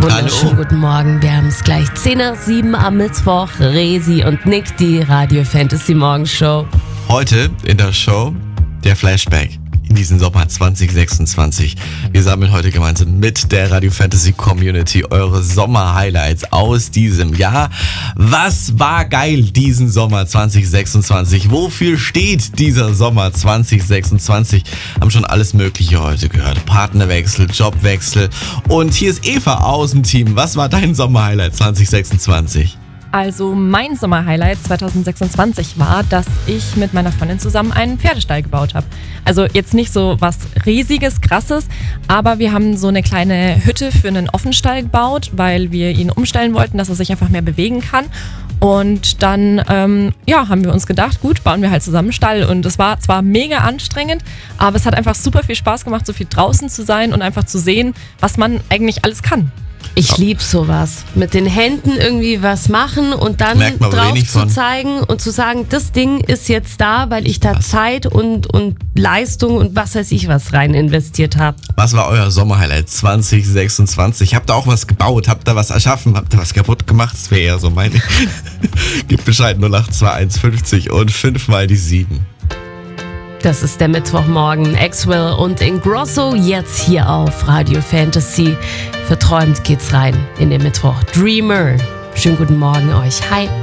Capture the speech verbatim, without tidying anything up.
Wunderschönen guten Morgen. Wir haben es gleich zehn nach sieben am Mittwoch. Resi und Nick, die Radio Fantasy Morgenshow. Heute in der Show der Flashback in diesen Sommer zwanzig sechsundzwanzig. Wir sammeln heute gemeinsam mit der Radio Fantasy Community eure Sommer-Highlights aus diesem Jahr. Was war geil diesen Sommer zwanzig sechsundzwanzig? Wofür steht dieser Sommer zwanzig sechsundzwanzig? Haben schon alles Mögliche heute gehört. Partnerwechsel, Jobwechsel. Und hier ist Eva aus dem Team. Was war dein Sommer-Highlight zwanzig sechsundzwanzig? Also mein Sommerhighlight zwanzig sechsundzwanzig war, dass ich mit meiner Freundin zusammen einen Pferdestall gebaut habe. Also jetzt nicht so was riesiges, krasses, aber wir haben so eine kleine Hütte für einen Offenstall gebaut, weil wir ihn umstellen wollten, dass er sich einfach mehr bewegen kann. Und dann ähm, ja, haben wir uns gedacht, gut, bauen wir halt zusammen einen Stall. Und es war zwar mega anstrengend, aber es hat einfach super viel Spaß gemacht, so viel draußen zu sein und einfach zu sehen, was man eigentlich alles kann. Ich liebe sowas. Mit den Händen irgendwie was machen und dann drauf zu zeigen und zu sagen, das Ding ist jetzt da, weil ich da Zeit und, und Leistung und was weiß ich was rein investiert habe. Was war euer Sommerhighlight zwanzig sechsundzwanzig? Habt ihr auch was gebaut? Habt ihr was erschaffen? Habt ihr was kaputt gemacht? Das wäre eher so meine. Gib Bescheid null acht zwei eins fünfzig und fünf mal die sieben. Das ist der Mittwochmorgen. Axwell und Ingrosso jetzt hier auf Radio Fantasy. Verträumt geht's rein in den Mittwoch. Dreamer. Schönen guten Morgen euch. Hi.